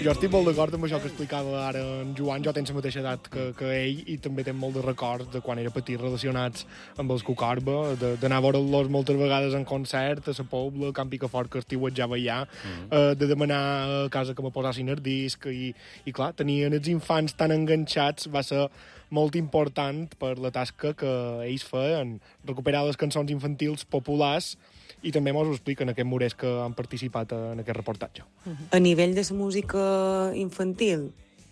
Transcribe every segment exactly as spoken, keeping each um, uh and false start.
Jo estic molt d'acord amb això que explicava ara en Joan. Jo tenc la mateixa edat que, que ell i també tenc molt de records de quan era petit relacionats amb els Cucorba, d'anar a veure-los moltes vegades en concert a la Pobla, a Camp Picafort, que estiuetjava allà, mm. eh, de demanar a casa que me posassin el disc i, i clar, tenien els infants tan enganxats, va ser molt important per la tasca que ells feien, recuperar les cançons infantils populars, i també mos ho expliquen aquests morers que han participat en aquest reportatge. A nivell de la música infantil,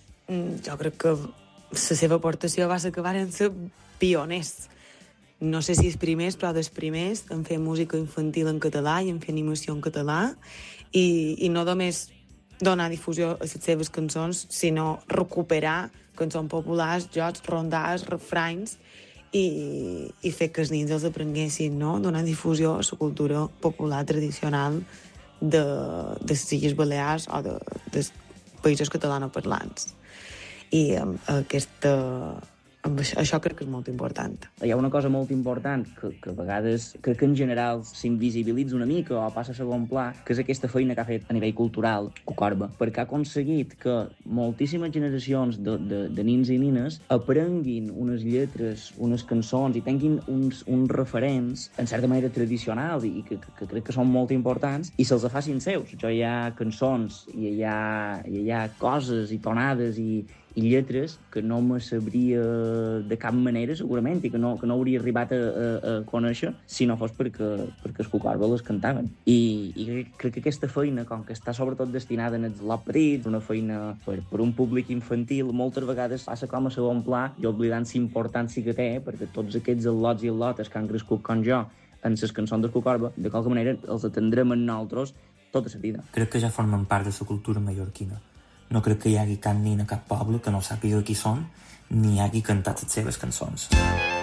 jo crec que la seva aportació va ser que varen ser pioners. No sé si els primers, però dels primers en fer música infantil en català i en fer animació en català, i, i no només donar difusió a les seves cançons, sinó recuperar cançons populars, jocs, rondades, refranys, i, i fer que els nens els aprenguessin, no? Donar difusió a la cultura popular tradicional de, de les Illes Balears o de, dels països catalanoparlants. I amb aquesta... Amb això, això crec que és molt important. Hi ha una cosa molt important que, que a vegades crec que en general s'invisibilitza una mica o passa a segon pla, que és aquesta feina que ha fet a nivell cultural Cucorba, perquè ha aconseguit que moltíssimes generacions de, de, de nins i nines aprenguin unes lletres, unes cançons i tinguin uns, uns referents en certa manera tradicionals i que, que crec que són molt importants i se'ls facin seus. Jo hi ha cançons i hi ha, hi ha coses i tonades i i lletres que no me sabria de cap manera, segurament, i que no, que no hauria arribat a, a, a conèixer si no fos perquè, perquè els Cucorba les cantaven. I, i crec que aquesta feina, com que està sobretot destinada en els lots petits, una feina per, per un públic infantil, moltes vegades passa com a segon pla i oblidant la importància que té, perquè tots aquests al·lots i al·lotes que han crescut com jo en les cançons dels Cucorba, de qualque manera els atendrem en nosaltres tota la vida. Crec que ja formen part de la cultura mallorquina. No crec que hi hagi cap nin a cap poble que no sàpiga qui són ni hagi cantat les seves cançons.